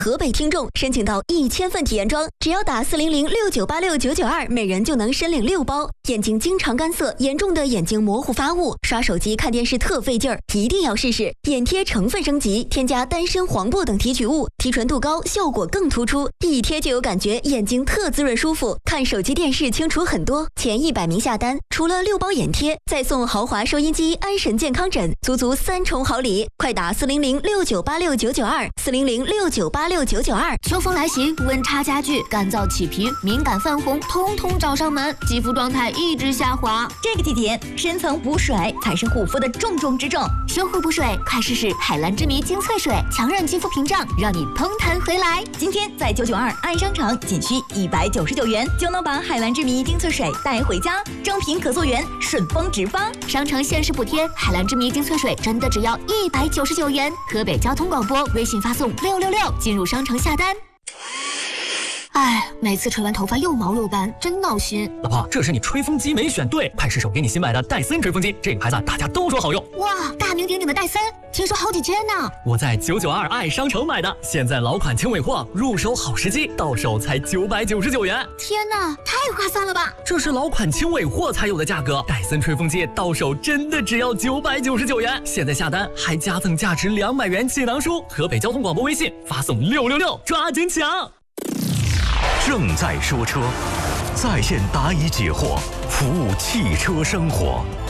河北听众申请到1000份体验装，只要打40069869992，每人就能申领6包。眼睛经常干涩，严重的眼睛模糊发雾，刷手机看电视特费劲儿，一定要试试。眼贴成分升级，添加丹参、黄柏等提取物，提纯度高，效果更突出，一贴就有感觉，眼睛特滋润舒服，看手机电视清楚很多。前100名下单，除了6包眼贴，再送豪华收音机、安神健康枕，足3重好礼。快打400698699240069869992。 秋风来袭，温差加剧，干燥起皮、敏感泛红，通通找上门，肌肤状态一直下滑。 这个季节，深层补水才是护肤的重中之重。 修护补水，快试试海蓝之谜精粹水，强韧肌肤屏障，让你嘭弹回来。 今天在992爱商场，仅需199元就能把海蓝之谜精粹水带回家，正品可溯源，顺丰直发。 商城限时补贴，海蓝之谜精粹水真的只要199元。河北交通广播微信发送666进入商城下单。哎，每次吹完头发又毛又斑，真闹心。 老婆，这是你吹风机没选对，派试手给你新买的戴森吹风机，这个牌子大家都说好用。 哇，大名鼎鼎的戴森，听说好几千呢。 我在992爱商城买的，现在老款轻尾货，入手好时机，到手才999元。 天哪，太划算了吧！ 这是老款轻尾货才有的价格，戴森吹风机到手真的只要999元。现在下单还加赠价值200元气囊书。河北交通广播微信发送666，抓紧抢！ 正在说车，在线答疑解惑，服务汽车生活。